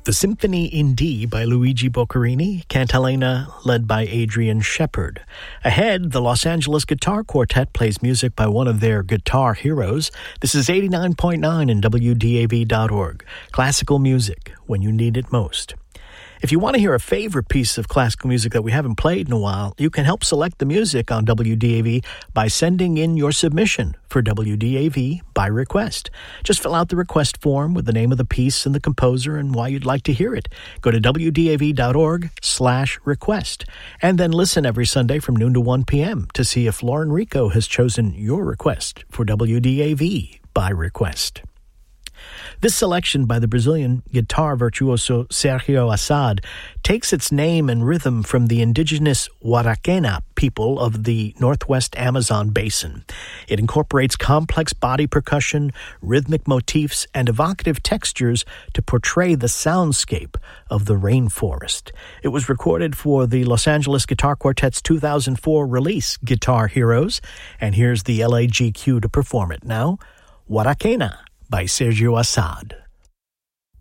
The Symphony in D by Luigi Boccherini, Cantilena led by Adrian Shepard. Ahead, the Los Angeles Guitar Quartet plays music by one of their guitar heroes. This is 89.9 and WDAV.org. Classical music when you need it most. If you want to hear a favorite piece of classical music that we haven't played in a while, you can help select the music on WDAV by sending in your submission for WDAV by request. Just fill out the request form with the name of the piece and the composer and why you'd like to hear it. Go to WDAV.org/request and then listen every Sunday from noon to 1 p.m. to see if Lauren Rico has chosen your request for WDAV by request. This selection by the Brazilian guitar virtuoso Sergio Assad takes its name and rhythm from the indigenous Warraquena people of the northwest Amazon basin. It incorporates complex body percussion, rhythmic motifs, and evocative textures to portray the soundscape of the rainforest. It was recorded for the Los Angeles Guitar Quartet's 2004 release, Guitar Heroes, and here's the LAGQ to perform it now, Warraquena by Sergio Assad.